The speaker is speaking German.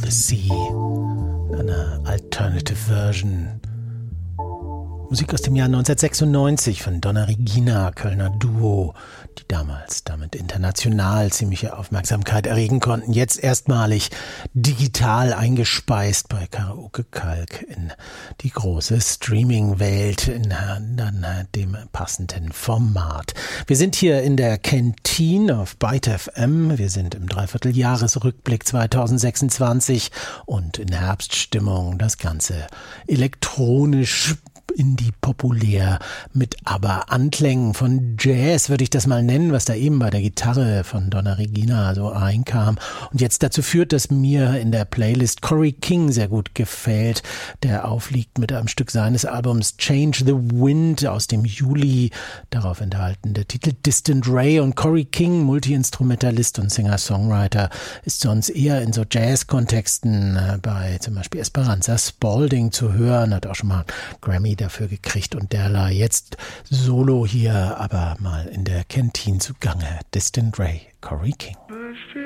the Sea, eine Alternative Version. Musik aus dem Jahr 1996 von Donna Regina, Kölner Duo, die damals damit international ziemliche Aufmerksamkeit erregen konnten. Jetzt erstmalig digital eingespeist bei Karaoke Kalk in die große Streaming-Welt in dann dem passenden Format. Wir sind hier in der Canteen auf Byte FM. Wir sind im Dreivierteljahresrückblick 2026 und in Herbststimmung. Das Ganze elektronisch Indie-populär mit aber Anklängen von Jazz, würde ich das mal nennen, was da eben bei der Gitarre von Donna Regina so reinkam und jetzt dazu führt, dass mir in der Playlist Corey King sehr gut gefällt, der aufliegt mit einem Stück seines Albums Change the Wind aus dem Juli, darauf enthalten der Titel Distant Ray. Und Corey King, Multi-Instrumentalist und Singer-Songwriter, ist sonst eher in so Jazz-Kontexten bei zum Beispiel Esperanza Spalding zu hören, hat auch schon mal Grammy dafür gekriegt und derlei. Jetzt solo hier, aber mal in der Canteen zugange. Distant Ray, Corey King.